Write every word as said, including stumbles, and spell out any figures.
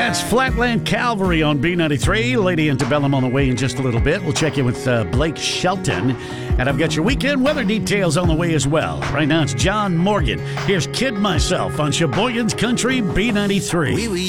That's Flatland Calvary on B ninety-three. Lady Antebellum on the way in just a little bit. We'll check in with uh, Blake Shelton. And I've got your weekend weather details on the way as well. Right now it's John Morgan. Here's Kid Myself on Sheboygan's Country B ninety-three.